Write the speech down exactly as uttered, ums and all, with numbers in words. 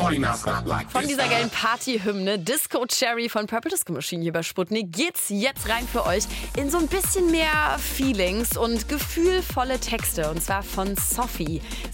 Von dieser geilen Party-Hymne Disco Cherry von Purple Disco Machine hier bei Sputnik geht's jetzt rein für euch in so ein bisschen mehr Feelings und gefühlvolle Texte. Und zwar von Sophie.